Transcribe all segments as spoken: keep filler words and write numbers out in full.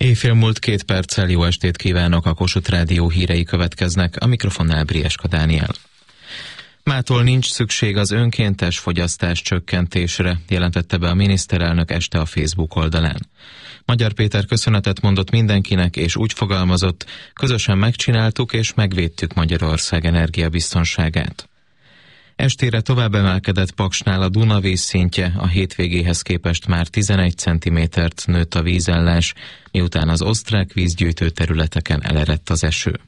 Éjfél múlt két perccel jó estét kívánok, a Kossuth Rádió hírei következnek, a mikrofonnál Brieska Dániel. Mától nincs szükség az önkéntes fogyasztás csökkentésre, jelentette be a miniszterelnök este a Facebook oldalán. Magyar Péter köszönetet mondott mindenkinek, és úgy fogalmazott, közösen megcsináltuk és megvédtük Magyarország energiabiztonságát. Estére tovább emelkedett Paksnál a Duna vízszintje, a hétvégéhez képest már tizenegy centimétert nőtt a vízállás, miután az osztrák vízgyűjtő területeken elerett az eső.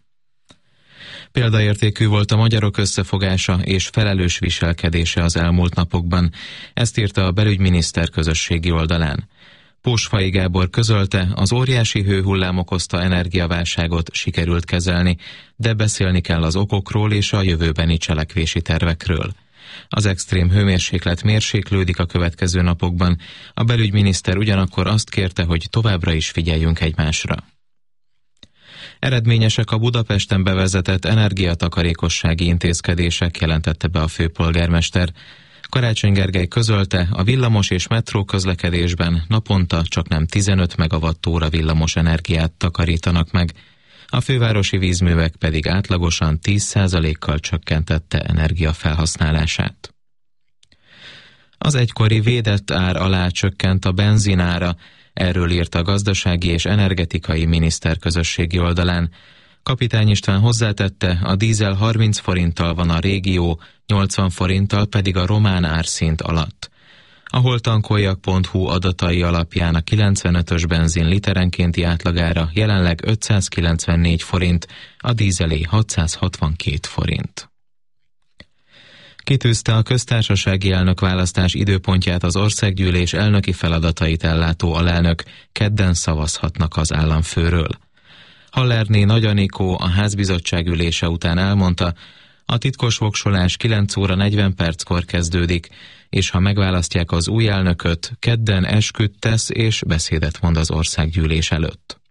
Példaértékű volt a magyarok összefogása és felelős viselkedése az elmúlt napokban, ezt írta a belügyminiszter közösségi oldalán. Pósfai Gábor közölte, az óriási hőhullám okozta energiaválságot sikerült kezelni, de beszélni kell az okokról és a jövőbeni cselekvési tervekről. Az extrém hőmérséklet mérséklődik a következő napokban, a belügyminiszter ugyanakkor azt kérte, hogy továbbra is figyeljünk egymásra. Eredményesek a Budapesten bevezetett energiatakarékossági intézkedések, jelentette be a főpolgármester. Karácsony Gergely közölte, a villamos és metró közlekedésben naponta csaknem tizenöt megawattóra villamos energiát takarítanak meg, a fővárosi vízművek pedig átlagosan tíz százalékkal csökkentette energiafelhasználását. Az egykori védett ár alá csökkent a benzinára, erről írt a gazdasági és energetikai miniszter közösségi oldalán. Kapitány István hozzátette, a dízel harminc forinttal van a régió, nyolcvan forinttal pedig a román árszint alatt. A holtankoljak pont hu adatai alapján a kilencvenötös benzin literenkénti átlagára jelenleg ötszázkilencvennégy forint, a dízelé hatszázhatvankét forint. Kitűzte a köztársasági elnök választás időpontját az országgyűlés elnöki feladatait ellátó alelnök, kedden szavazhatnak az államfőről. Hallerné Nagy Anikó a házbizottság ülése után elmondta, a titkos voksolás kilenc óra negyven perckor kezdődik, és ha megválasztják az új elnököt, kedden esküt tesz és beszédet mond az országgyűlés előtt.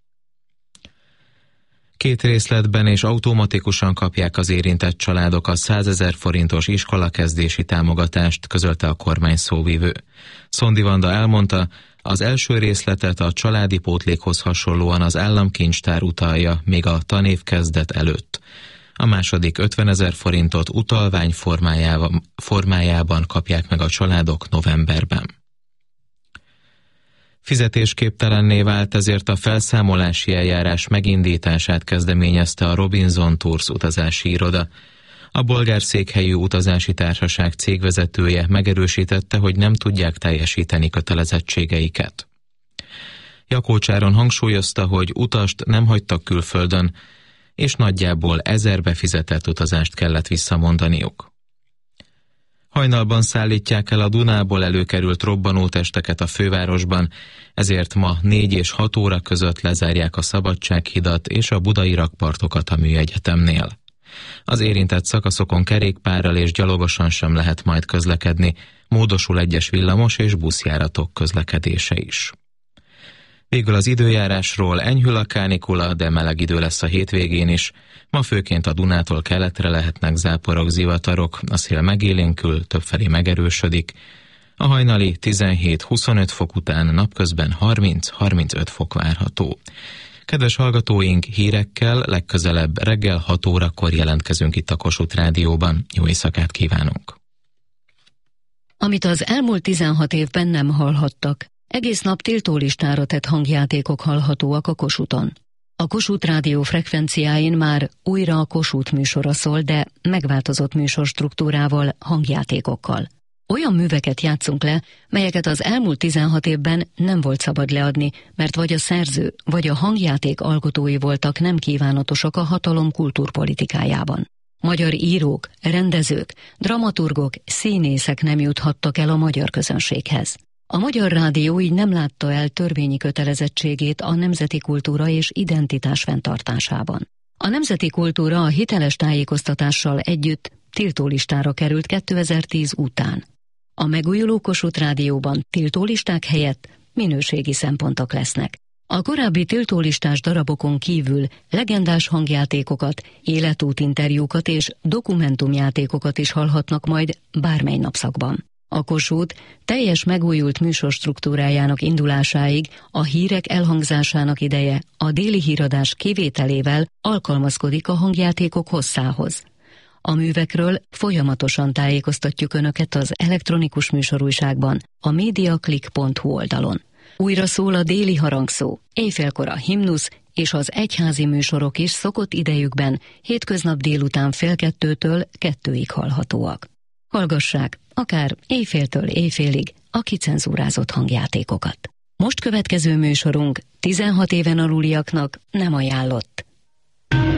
Két részletben és automatikusan kapják az érintett családok a százezer forintos iskolakezdési támogatást, közölte a kormány szóvivő. Szondi Vanda elmondta, az első részletet a családi pótlékhoz hasonlóan az államkincstár utalja még a tanév kezdet előtt. A második ötvenezer forintot utalvány formájában, formájában kapják meg a családok novemberben. Fizetésképtelenné vált, ezért a felszámolási eljárás megindítását kezdeményezte a Robinson Tours utazási iroda. A bolgár székhelyű utazási társaság cégvezetője megerősítette, hogy nem tudják teljesíteni kötelezettségeiket. Jakócsáron hangsúlyozta, hogy utast nem hagytak külföldön, és nagyjából ezer befizetett utazást kellett visszamondaniuk. Hajnalban szállítják el a Dunából előkerült robbanótesteket a fővárosban, ezért ma négy és hat óra között lezárják a Szabadsághidat és a budai rakpartokat a Műegyetemnél. Az érintett szakaszokon kerékpárral és gyalogosan sem lehet majd közlekedni, módosul egyes villamos és buszjáratok közlekedése is. Végül az időjárásról: enyhül a kánikula, de meleg idő lesz a hétvégén is. Ma főként a Dunától keletre lehetnek záporok, zivatarok, a szél megélénkül, többfelé megerősödik. A hajnali tizenhét-huszonöt fok után napközben harminc-harmincöt fok várható. Kedves hallgatóink, hírekkel legközelebb reggel hat órakor jelentkezünk itt a Kossuth Rádióban. Jó éjszakát kívánunk! Amit az elmúlt tizenhat évben nem hallhattak. Egész nap tiltólistára tett hangjátékok hallhatóak a Kossuthon. A Kossuth Rádió frekvenciáin már újra a Kossuth műsora szól, de megváltozott műsorstruktúrával, hangjátékokkal. Olyan műveket játszunk le, melyeket az elmúlt tizenhat évben nem volt szabad leadni, mert vagy a szerző, vagy a hangjáték alkotói voltak nem kívánatosak a hatalom kultúrpolitikájában. Magyar írók, rendezők, dramaturgok, színészek nem juthattak el a magyar közönséghez. A Magyar Rádió így nem látta el törvényi kötelezettségét a nemzeti kultúra és identitás fenntartásában. A nemzeti kultúra a hiteles tájékoztatással együtt tiltólistára került kétezer-tíz után. A megújuló Kossuth Rádióban tiltólisták helyett minőségi szempontok lesznek. A korábbi tiltólistás darabokon kívül legendás hangjátékokat, életútinterjúkat és dokumentumjátékokat is hallhatnak majd bármely napszakban. A Kossuth teljes megújult műsorstruktúrájának indulásáig a hírek elhangzásának ideje a déli híradás kivételével alkalmazkodik a hangjátékok hosszához. A művekről folyamatosan tájékoztatjuk Önöket az elektronikus műsorújságban, a mediaclick pont hu oldalon. Újra szól a déli harangszó, éjfélkor a himnusz és az egyházi műsorok is szokott idejükben hétköznap délután fél kettőtől kettőig hallhatóak. Hallgassák, akár éjféltől éjfélig a kicenzúrázott hangjátékokat. Most következő műsorunk tizenhat éven aluliaknak nem ajánlott.